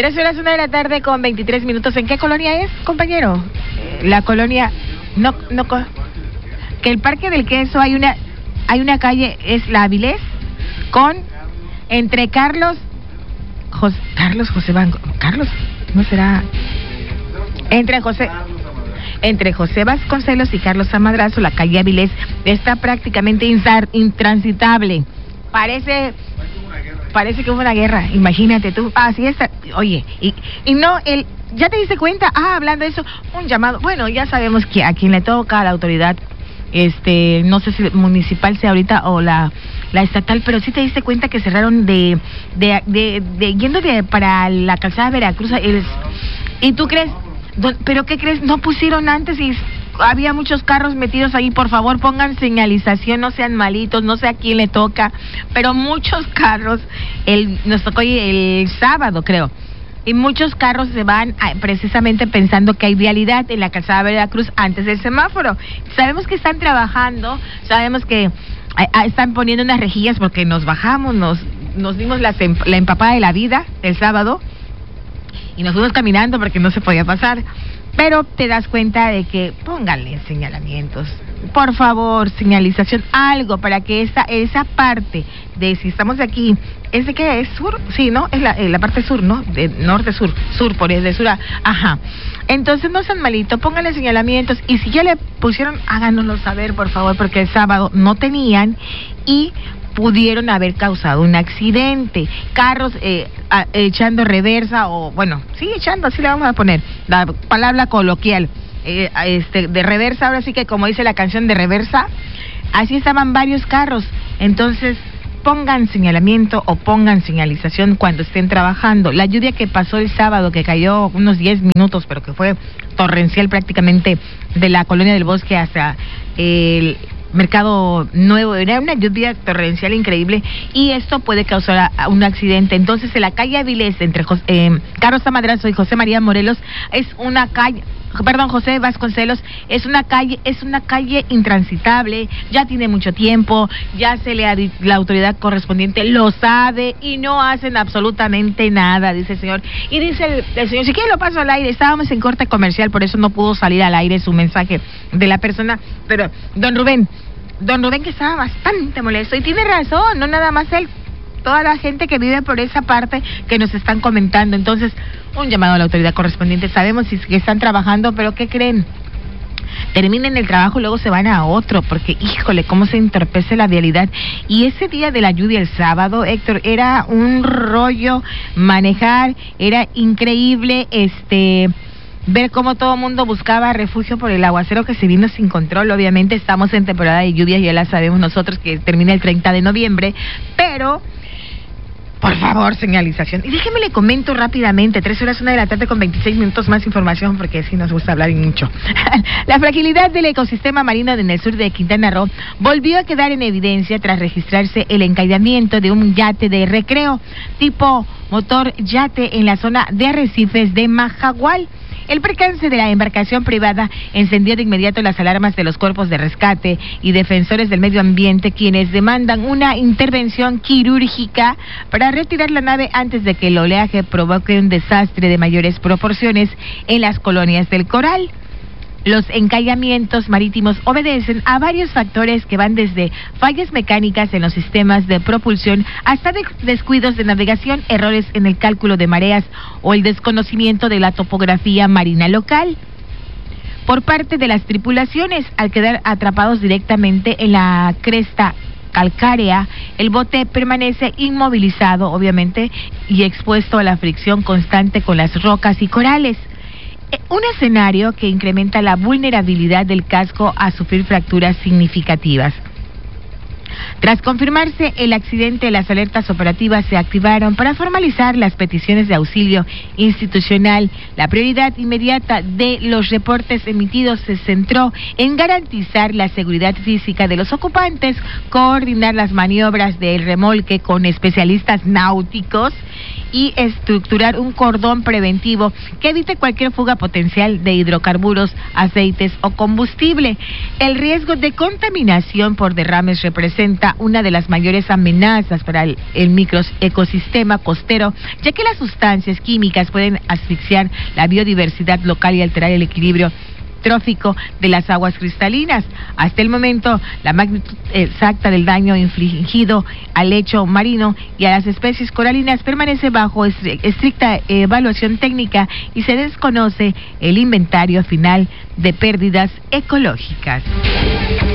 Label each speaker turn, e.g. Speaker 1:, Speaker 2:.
Speaker 1: 3:01 con 23 minutos. ¿En qué colonia es, compañero? La colonia... que el Parque del Queso hay una calle, es la Avilés, entre Carlos José ¿no será? Entre José Vasconcelos y Carlos Amadrazo, la calle Avilés está prácticamente intransitable. Parece que hubo una guerra, imagínate tú. Así está. Oye, y no, ¿ya te diste cuenta? Hablando de eso, un llamado. Bueno, ya sabemos que a quien le toca, a la autoridad, no sé si municipal sea ahorita o la estatal, pero sí te diste cuenta que cerraron yendo para la calzada de Veracruz. ¿Y tú crees? ¿Pero qué crees? No pusieron antes y había muchos carros metidos ahí. Por favor, pongan señalización, no sean malitos, no sé a quién le toca, pero muchos carros, nos tocó el sábado, creo, y muchos carros se van precisamente pensando que hay vialidad en la calzada de Veracruz antes del semáforo. Sabemos que están trabajando, sabemos que están poniendo unas rejillas porque nos bajamos, nos dimos la empapada de la vida el sábado y nos fuimos caminando porque no se podía pasar. Pero te das cuenta de que pónganle señalamientos, por favor, señalización, algo para que esa parte de, si estamos aquí, ¿es de qué? ¿Es sur? Sí, ¿no? Es la parte sur, ¿no? De norte-sur, de sur ajá. Entonces no sean malitos, pónganle señalamientos, y si ya le pusieron, háganoslo saber, por favor, porque el sábado no tenían y pudieron haber causado un accidente. Carros echando reversa, o bueno, sí, echando, así le vamos a poner la palabra coloquial, de reversa, ahora sí que como dice la canción de reversa, así estaban varios carros. Entonces pongan señalamiento o pongan señalización cuando estén trabajando. La lluvia que pasó el sábado, que cayó unos 10 minutos, pero que fue torrencial prácticamente de la Colonia del Bosque hasta el Mercado Nuevo, era una lluvia torrencial increíble y esto puede causar un accidente. Entonces, en la calle Avilés, entre Carlos Amadrazo y José María Morelos, José Vasconcelos, es una calle intransitable, ya tiene mucho tiempo, ya la autoridad correspondiente lo sabe y no hacen absolutamente nada, dice el señor. Y dice el señor, si quiere lo paso al aire, estábamos en corte comercial, por eso no pudo salir al aire su mensaje de la persona, pero Don Rubén que estaba bastante molesto, y tiene razón, no nada más él, toda la gente que vive por esa parte que nos están comentando. Entonces, un llamado a la autoridad correspondiente. Sabemos que están trabajando, pero ¿qué creen? Terminen el trabajo y luego se van a otro, porque híjole, cómo se entorpece la vialidad. Y ese día de la lluvia el sábado, Héctor, era un rollo manejar, era increíble, ver cómo todo el mundo buscaba refugio por el aguacero que se vino sin control. Obviamente estamos en temporada de lluvias, ya la sabemos nosotros que termina el 30 de noviembre, pero por favor, señalización. Y déjeme le comento rápidamente, 3:01 con 26 minutos, más información, porque sí nos gusta hablar y mucho. La fragilidad del ecosistema marino en el sur de Quintana Roo volvió a quedar en evidencia tras registrarse el encallamiento de un yate de recreo tipo motor yate en la zona de arrecifes de Majagual. El percance de la embarcación privada encendió de inmediato las alarmas de los cuerpos de rescate y defensores del medio ambiente, quienes demandan una intervención quirúrgica para retirar la nave antes de que el oleaje provoque un desastre de mayores proporciones en las colonias del coral. Los encallamientos marítimos obedecen a varios factores que van desde fallas mecánicas en los sistemas de propulsión hasta descuidos de navegación, errores en el cálculo de mareas o el desconocimiento de la topografía marina local por parte de las tripulaciones. Al quedar atrapados directamente en la cresta calcárea, el bote permanece inmovilizado, obviamente, y expuesto a la fricción constante con las rocas y corales. Un escenario que incrementa la vulnerabilidad del casco a sufrir fracturas significativas. Tras confirmarse el accidente, las alertas operativas se activaron para formalizar las peticiones de auxilio institucional. La prioridad inmediata de los reportes emitidos se centró en garantizar la seguridad física de los ocupantes, coordinar las maniobras del remolque con especialistas náuticos y estructurar un cordón preventivo que evite cualquier fuga potencial de hidrocarburos, aceites o combustible. El riesgo de contaminación por derrames representa una de las mayores amenazas para el microecosistema costero, ya que las sustancias químicas pueden asfixiar la biodiversidad local y alterar el equilibrio trófico de las aguas cristalinas. Hasta el momento, la magnitud exacta del daño infligido al lecho marino y a las especies coralinas permanece bajo estricta evaluación técnica y se desconoce el inventario final de pérdidas ecológicas.